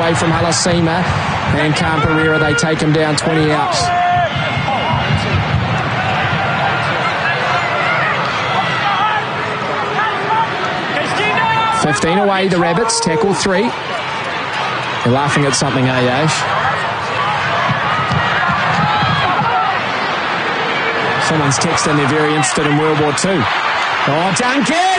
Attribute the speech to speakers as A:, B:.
A: away from Halasima. And Camperera, they take him down 20 outs. "15 away, the Rabbits. Tackle 3. You're laughing at something, Ash? Someone's texting they're very interested in World War II. Oh, Duncan!